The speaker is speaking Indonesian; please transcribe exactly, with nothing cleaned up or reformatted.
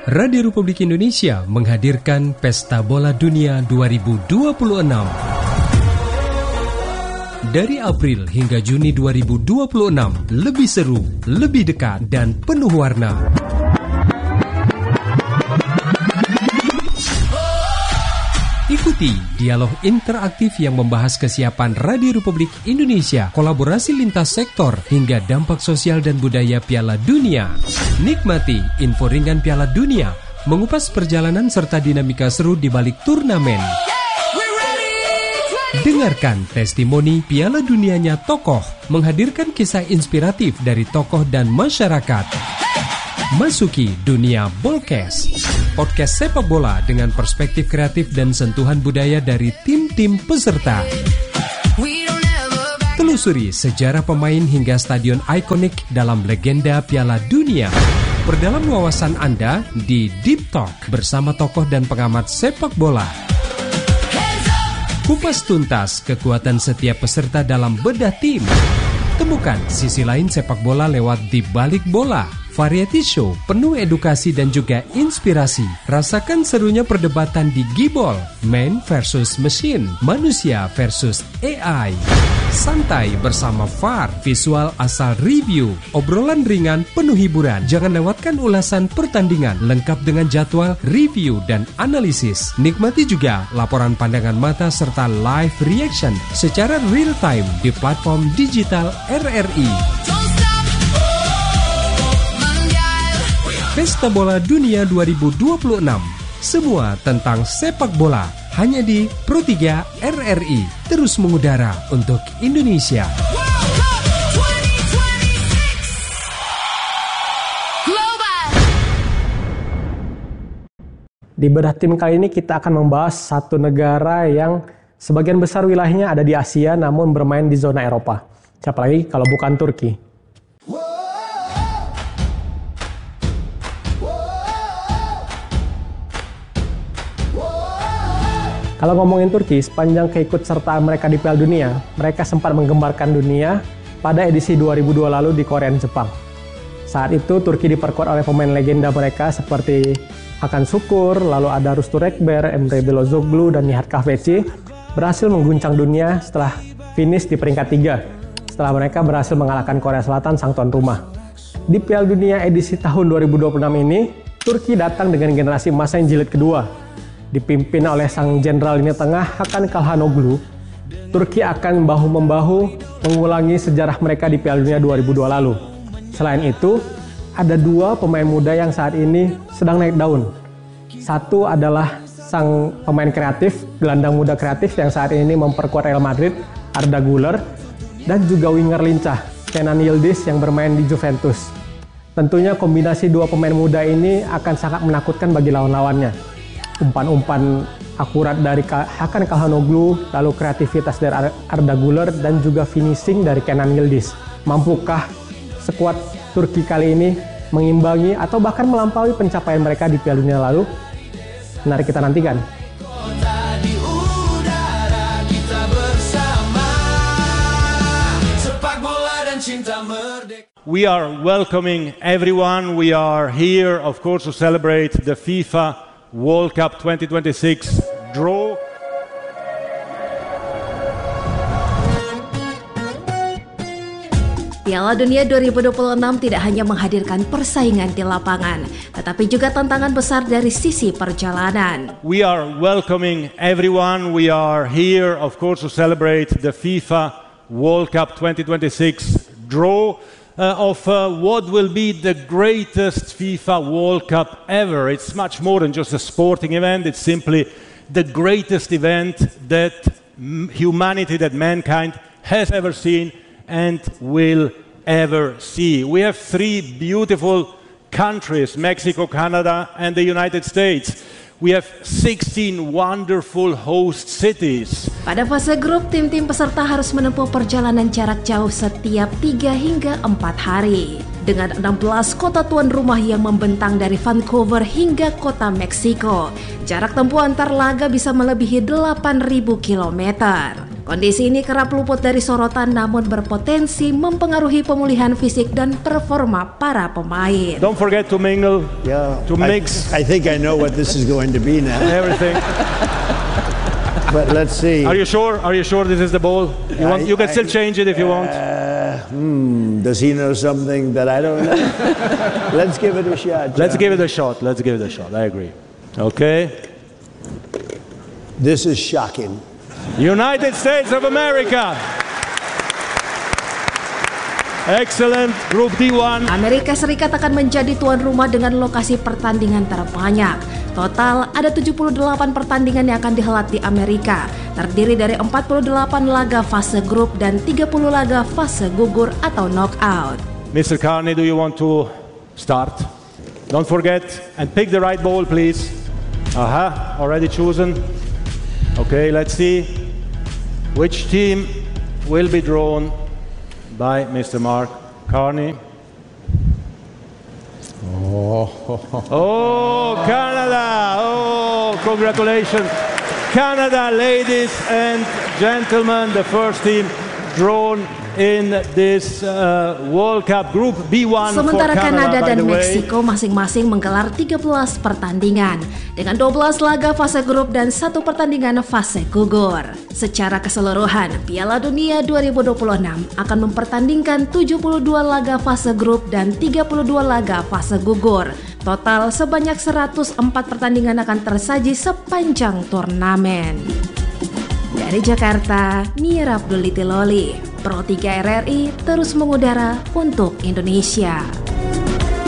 Radio Republik Indonesia menghadirkan Pesta Bola Dunia dua ribu dua puluh enam. Dari April hingga Juni dua ribu dua puluh enam, lebih seru, lebih dekat, dan penuh warna. Ikuti dialog interaktif yang membahas kesiapan Radio Republik Indonesia, kolaborasi lintas sektor, hingga dampak sosial dan budaya Piala Dunia. Nikmati info ringan Piala Dunia, mengupas perjalanan serta dinamika seru di balik turnamen. Dengarkan testimoni Piala Dunianya tokoh, menghadirkan kisah inspiratif dari tokoh dan masyarakat. Masuki dunia Bolkes, podcast sepak bola dengan perspektif kreatif dan sentuhan budaya dari tim-tim peserta. Telusuri sejarah pemain hingga stadion ikonik dalam legenda Piala Dunia. Perdalam wawasan Anda di Deep Talk bersama tokoh dan pengamat sepak bola. Kupas tuntas kekuatan setiap peserta dalam bedah tim. Temukan sisi lain sepak bola lewat Di Balik Bola, variety show penuh edukasi dan juga inspirasi. Rasakan serunya perdebatan di Gibol, man versus machine, manusia versus A I. Santai bersama V A R, visual asal review, obrolan ringan penuh hiburan. Jangan lewatkan ulasan pertandingan lengkap dengan jadwal, review, dan analisis. Nikmati juga laporan pandangan mata serta live reaction secara real time di platform digital R R I. Pesta Bola Dunia dua ribu dua puluh enam. Semua tentang sepak bola hanya di Pro tiga R R I. Terus mengudara untuk Indonesia. Di bedah tim kali ini kita akan membahas satu negara yang sebagian besar wilayahnya ada di Asia namun bermain di zona Eropa. Siapa lagi kalau bukan Turki? Kalau ngomongin Turki, sepanjang keikutsertaan mereka di Piala Dunia, mereka sempat menggembarkan dunia pada edisi dua ribu dua lalu di Korea dan Jepang. Saat itu Turki diperkuat oleh pemain legenda mereka seperti Hakan Şükür, lalu ada Rustu Rekber, Emre Belözoğlu, dan Nihat Kahveci berhasil mengguncang dunia setelah finish di peringkat tiga, setelah mereka berhasil mengalahkan Korea Selatan sang tuan rumah. Di Piala Dunia edisi tahun dua ribu dua puluh enam ini, Turki datang dengan generasi emas yang jilid kedua. Dipimpin oleh sang jenderal lini tengah Hakan Çalhanoğlu, Turki akan bahu-membahu mengulangi sejarah mereka di Piala Dunia dua ribu dua lalu. Selain itu, ada dua pemain muda yang saat ini sedang naik daun. Satu adalah sang pemain kreatif, gelandang muda kreatif yang saat ini memperkuat Real Madrid, Arda Güler, dan juga winger lincah, Kenan Yıldız yang bermain di Juventus. Tentunya kombinasi dua pemain muda ini akan sangat menakutkan bagi lawan-lawannya. Umpan-umpan akurat dari Hakan Çalhanoğlu, lalu kreativitas dari Arda Güler, dan juga finishing dari Kenan Yıldız. Mampukah skuad Turki kali ini mengimbangi atau bahkan melampaui pencapaian mereka di Piala Dunia lalu? Mari kita nantikan. We are welcoming everyone. We are here, of course, to celebrate the FIFA World Cup twenty twenty-six draw. Piala Dunia dua ribu dua puluh enam tidak hanya menghadirkan persaingan di lapangan, tetapi juga tantangan besar dari sisi perjalanan. We are welcoming everyone. We are here, of course, to celebrate the FIFA World Cup twenty twenty-six draw. Uh, of uh, what will be the greatest FIFA World Cup ever. It's much more than just a sporting event. It's simply the greatest event that m- humanity, that mankind has ever seen and will ever see. We have three beautiful countries, Mexico, Canada, and the United States. We have sixteen wonderful host cities. Pada fase grup, tim-tim peserta harus menempuh perjalanan jarak jauh setiap tiga hingga empat hari. Dengan enam belas kota tuan rumah yang membentang dari Vancouver hingga kota Meksiko, jarak tempuh antar laga bisa melebihi delapan ribu kilometer. Kondisi ini kerap luput dari sorotan namun berpotensi mempengaruhi pemulihan fisik dan performa para pemain. Don't forget to mingle, Yeah, to I- mix I, think I know what this is going to be now. everything. But let's see. Are you sure? Are you sure this is the ball? You want? I- You can I- still change it if you want. Uh, hmm, does he know something that I don't know? Let's give it a shot. Let's John. give it a shot. Let's give it a shot. I agree. Okay. This is shocking. United States of America. Excellent. Group D one. Amerika Serikat akan menjadi tuan rumah dengan lokasi pertandingan terbanyak. Total ada tujuh puluh delapan pertandingan yang akan dihelat di Amerika, terdiri dari empat puluh delapan laga fase grup dan tiga puluh laga fase gugur atau knockout. Mister Carney, do you want to start? Don't forget and pick the right ball, please. Aha, already chosen. Okay, let's see which team will be drawn by Mister Mark Carney. Oh, Canada! Oh, congratulations. Canada, ladies and gentlemen, the first team drawn in this uh, World Cup Group B one Sementara for Canada, Kanada by dan the way. Meksiko masing-masing menggelar tiga belas pertandingan dengan dua belas laga fase grup dan satu pertandingan fase gugur. Secara keseluruhan, Piala Dunia dua ribu dua puluh enam akan mempertandingkan tujuh puluh dua laga fase grup dan tiga puluh dua laga fase gugur. Total sebanyak seratus empat pertandingan akan tersaji sepanjang turnamen. Dari Jakarta, Nia Abdul Tiloli, Pro tiga R R I terus mengudara untuk Indonesia.